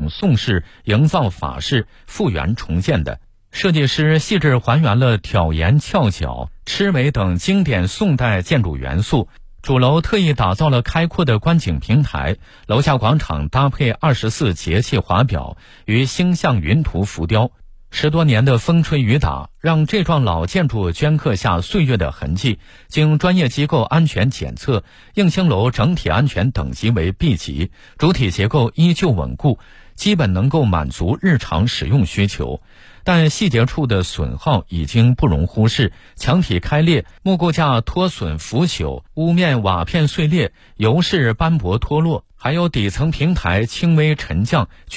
种宋式营造法式复原重建的。设计师细致还原了挑檐、翘角、魑魅等经典宋代建筑元素。主楼特意打造了开阔的观景平台，楼下广场搭配24节气华表与星象云图浮雕。10多年的风吹雨打，让这幢老建筑镌刻下岁月的痕迹。经专业机构安全检测，应星楼整体安全等级为 B 级，主体结构依旧稳固，基本能够满足日常使用需求。但细节处的损耗已经不容忽视，墙体开裂、木构架脱损腐朽、屋面瓦片碎裂、油饰斑驳脱落，还有底层平台轻微沉降，